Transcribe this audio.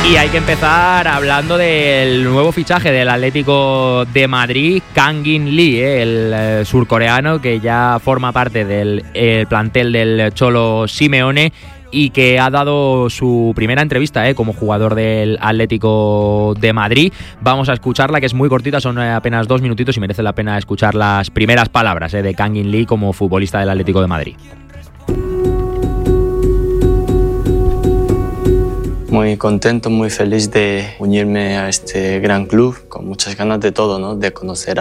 Y hay que empezar hablando del nuevo fichaje del Atlético de Madrid, Kang-in Lee, el surcoreano que ya forma parte del plantel del Cholo Simeone y que ha dado su primera entrevista como jugador del Atlético de Madrid. Vamos a escucharla, que es muy cortita, son apenas 2 minutitos y merece la pena escuchar las primeras palabras de Kang-in Lee como futbolista del Atlético de Madrid. Muy contento, muy feliz de unirme a este gran club, con muchas ganas de todo, ¿no? De conocer